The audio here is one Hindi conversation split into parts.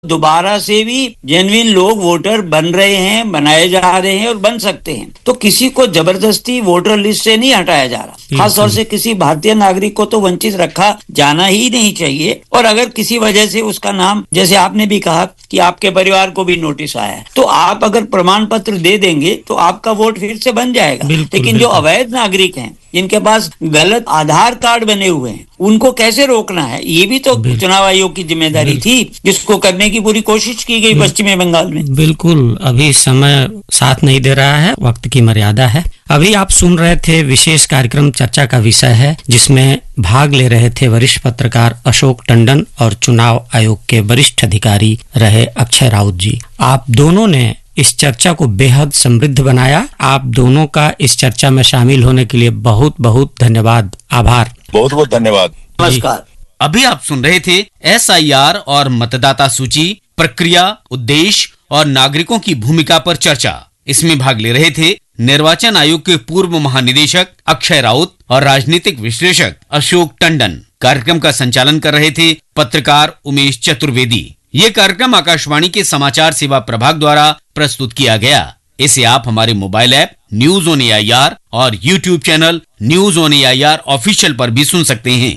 दोबारा से भी जेन्युइन लोग वोटर बन रहे हैं, बनाए जा रहे हैं और बन सकते हैं। तो किसी को जबरदस्ती वोटर लिस्ट से नहीं हटाया जा रहा। खास तौर से किसी भारतीय नागरिक को तो वंचित रखा जाना ही नहीं चाहिए। और अगर किसी वजह से उसका नाम, जैसे आपने भी कहा कि आपके परिवार को भी नोटिस आया है, तो आप अगर प्रमाण पत्र दे देंगे तो आपका वोट फिर से बन जाएगा। लेकिन जो अवैध नागरिक हैं, जिनके पास गलत आधार कार्ड बने हुए हैं, उनको कैसे रोकना है, ये भी तो चुनाव आयोग की जिम्मेदारी थी, जिसको करने की पूरी कोशिश की गई पश्चिमी बंगाल में। बिल्कुल, अभी समय साथ नहीं दे रहा है, वक्त की मर्यादा है। अभी आप सुन रहे थे विशेष कार्यक्रम चर्चा का विषय है, जिसमें भाग ले रहे थे वरिष्ठ पत्रकार अशोक टंडन और चुनाव आयोग के वरिष्ठ अधिकारी रहे अक्षय राउत जी। आप दोनों ने इस चर्चा को बेहद समृद्ध बनाया। आप दोनों का इस चर्चा में शामिल होने के लिए बहुत बहुत धन्यवाद, आभार। बहुत बहुत धन्यवाद, नमस्कार। अभी आप सुन रहे थे SIR और मतदाता सूची, प्रक्रिया, उद्देश्य और नागरिकों की भूमिका पर चर्चा। इसमें भाग ले रहे थे निर्वाचन आयोग के पूर्व महानिदेशक अक्षय राउत और राजनीतिक विश्लेषक अशोक टंडन। कार्यक्रम का संचालन कर रहे थे पत्रकार उमेश चतुर्वेदी। ये कार्यक्रम आकाशवाणी के समाचार सेवा प्रभाग द्वारा प्रस्तुत किया गया। इसे आप हमारे mobile app news on AIR और YouTube channel news on AIR official पर भी सुन सकते हैं।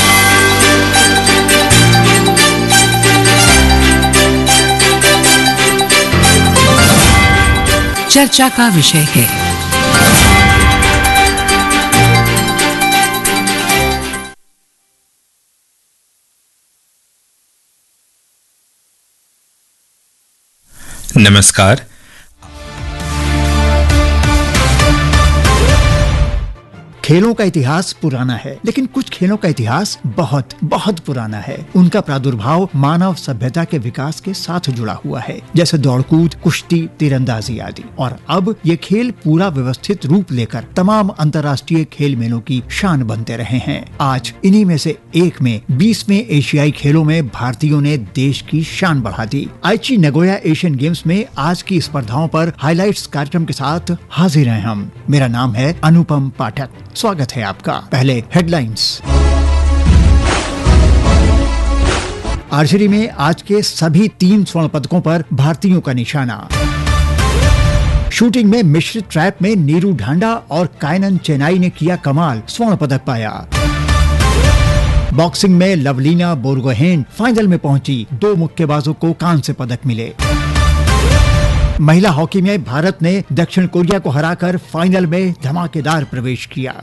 चर्चा का विषय है नमस्कार। खेलों का इतिहास पुराना है, लेकिन कुछ खेलों का इतिहास बहुत बहुत पुराना है। उनका प्रादुर्भाव मानव सभ्यता के विकास के साथ जुड़ा हुआ है, जैसे दौड़कूद, कुश्ती, तीरंदाजी आदि। और अब ये खेल पूरा व्यवस्थित रूप लेकर तमाम अंतर्राष्ट्रीय खेल मेलों की शान बनते रहे हैं। आज इन्हीं में से एक में 20वें एशियाई खेलों में भारतीयों ने देश की शान बढ़ा दी। आईची नगोया एशियन गेम्स में आज की स्पर्धाओं पर हाइलाइट्स कार्यक्रम के साथ हाजिर हैं हम। मेरा नाम है अनुपम पाठक। स्वागत है आपका। पहले हेडलाइंस। आर्चरी में आज के सभी 3 स्वर्ण पदकों पर भारतीयों का निशाना। शूटिंग में मिश्रित ट्रैप में नीरू ढांडा और कायनन चेनाई ने किया कमाल, स्वर्ण पदक पाया। बॉक्सिंग में लवलीना बोरगोहेन फाइनल में पहुंची, 2 मुक्केबाजों को कांस्य पदक मिले। महिला हॉकी में भारत ने दक्षिण कोरिया को हराकर फाइनल में धमाकेदार प्रवेश किया।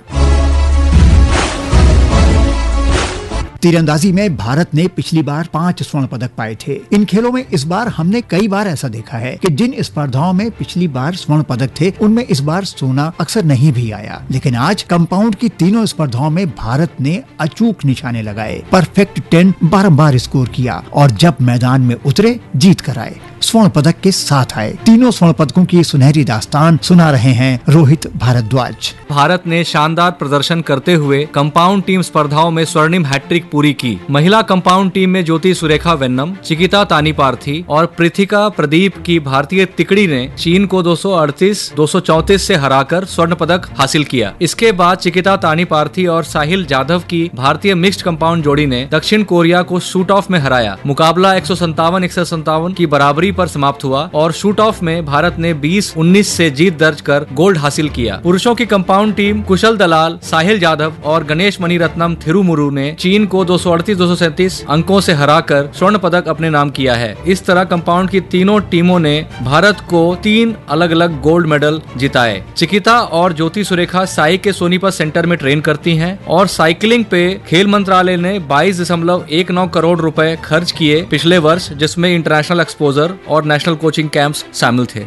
तीरंदाजी में भारत ने पिछली बार 5 स्वर्ण पदक पाए थे। इन खेलों में इस बार हमने कई बार ऐसा देखा है कि जिन स्पर्धाओं में पिछली बार स्वर्ण पदक थे, उनमें इस बार सोना अक्सर नहीं भी आया। लेकिन आज कंपाउंड की तीनों स्पर्धाओं में भारत ने अचूक निशाने लगाए, परफेक्ट 10 बारंबार स्कोर किया और जब मैदान में उतरे जीत कर आए, स्वर्ण पदक के साथ आए। तीनों स्वर्ण पदकों की सुनहरी दास्तान सुना रहे हैं रोहित भारद्वाज। भारत ने शानदार प्रदर्शन करते हुए कंपाउंड टीम स्पर्धाओं में स्वर्णिम हैट्रिक पूरी की। महिला कंपाउंड टीम में ज्योति सुरेखा वेन्नम, चिकिता तानीपार्थी और पृथिका प्रदीप की भारतीय तिकड़ी ने चीन को 238-234 से हराकर स्वर्ण पदक हासिल किया। इसके बाद चिकिता तानीपार्थी और साहिल जाधव की भारतीय मिक्स्ड कंपाउंड जोड़ी ने दक्षिण कोरिया को शूट ऑफ में हराया। मुकाबला 157-157 की बराबरी पर समाप्त हुआ और शूट ऑफ में भारत ने 20-19 से जीत दर्ज कर गोल्ड हासिल किया। पुरुषों की कंपाउंड टीम कुशल दलाल, साहिल जाधव और गणेश मणिरत्नम थिरुमुरु ने चीन को 238-237 अंकों से हराकर स्वर्ण पदक अपने नाम किया है। इस तरह कंपाउंड की तीनों टीमों ने भारत को 3 अलग अलग गोल्ड मेडल जिताए। चिकिता और ज्योति सुरेखा साई के सोनीपत सेंटर में ट्रेन करती हैं और साइकिलिंग पे खेल मंत्रालय ने 22.19 करोड़ रुपए खर्च किए पिछले वर्ष, जिसमें इंटरनेशनल एक्सपोजर और नेशनल कोचिंग कैंप्स शामिल थे।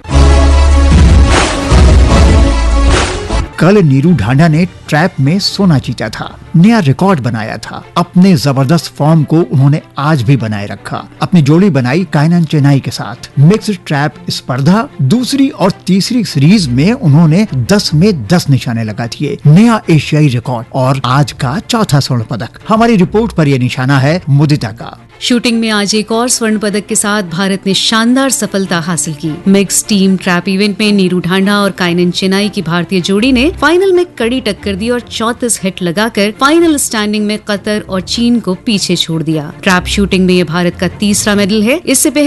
कल नीरू ढांडा ने ट्रैप में सोना जीता था, नया रिकॉर्ड बनाया था। अपने जबरदस्त फॉर्म को उन्होंने आज भी बनाए रखा। अपनी जोड़ी बनाई कायनन चेनाई के साथ। मिक्स्ड ट्रैप स्पर्धा दूसरी और तीसरी सीरीज में उन्होंने 10 में 10 निशाने लगा दिए, नया एशियाई रिकॉर्ड और आज का चौथा स्वर्ण पदक। हमारी रिपोर्ट पर यह निशाना है मुदिता का। शूटिंग में आज एक और स्वर्ण पदक के साथ भारत ने शानदार सफलता हासिल की। मिक्स टीम ट्रैप इवेंट में नीरू ढांडा और कायनन चेनाई की भारतीय जोड़ी ने फाइनल में कड़ी टक्कर दी और 34 हिट लगाकर फाइनल स्टैंडिंग में कतर और चीन को पीछे छोड़ दिया। ट्रैप शूटिंग में ये भारत का तीसरा मेडल है। इससे पहले